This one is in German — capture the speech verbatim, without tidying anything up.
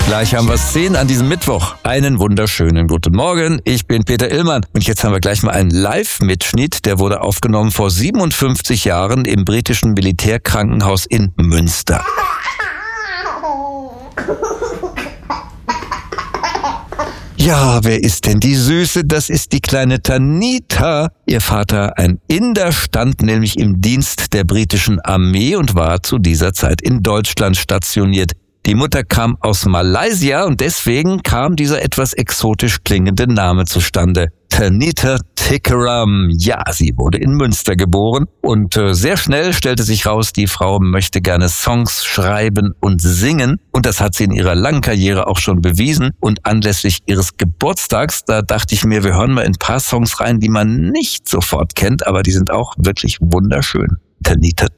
Gleich haben wir es zehn an diesem Mittwoch. Einen wunderschönen guten Morgen. Ich bin Peter Illmann und jetzt haben wir gleich mal einen Live-Mitschnitt. Der wurde aufgenommen vor siebenundfünfzig Jahren im britischen Militärkrankenhaus in Münster. Ja, wer ist denn die Süße? Das ist die kleine Tanita. Ihr Vater, ein Inder, stand nämlich im Dienst der britischen Armee und war zu dieser Zeit in Deutschland stationiert. Die Mutter kam aus Malaysia und deswegen kam dieser etwas exotisch klingende Name zustande. Tanita Tikaram. Ja, sie wurde in Münster geboren und äh, sehr schnell stellte sich raus, die Frau möchte gerne Songs schreiben und singen und das hat sie in ihrer langen Karriere auch schon bewiesen und anlässlich ihres Geburtstags, da dachte ich mir, wir hören mal in ein paar Songs rein, die man nicht sofort kennt, aber die sind auch wirklich wunderschön. Tanita